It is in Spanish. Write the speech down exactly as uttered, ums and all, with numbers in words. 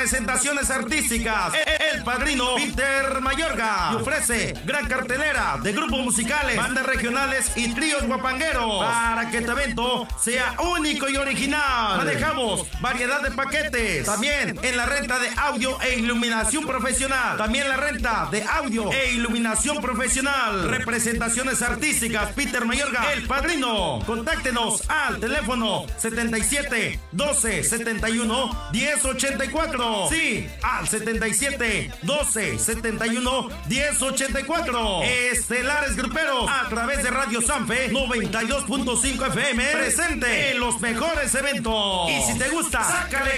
Representaciones artísticas, el padrino Peter Mayorga. Y ofrece gran cartelera de grupos musicales, bandas regionales y tríos guapangueros para que tu evento sea único y original. Manejamos variedad de paquetes. También en la renta de audio e iluminación profesional. También la renta de audio e iluminación profesional. Representaciones artísticas Peter Mayorga, el padrino. Contáctenos al teléfono setenta y siete, doce, setenta y uno, diez, ochenta y cuatro. Sí, al setenta y siete, doce, setenta y uno, diez, ochenta y cuatro. Estelares Gruperos a través de Radio Sanfe noventa y dos punto cinco F M, presente en los mejores eventos. Y si te gusta, sácale